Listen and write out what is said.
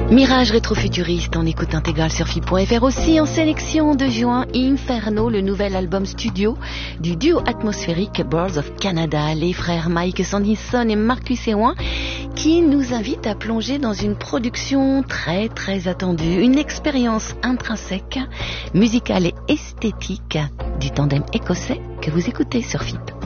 Mirage rétrofuturiste en écoute intégrale sur FIP.fr, aussi en sélection de juin, Inferno, le nouvel album studio du duo atmosphérique Birds of Canada, les frères Mike Sandison et Marcus Ewan, qui nous invitent à plonger dans une production très très attendue, une expérience intrinsèque, musicale et esthétique du tandem écossais que vous écoutez sur FIP.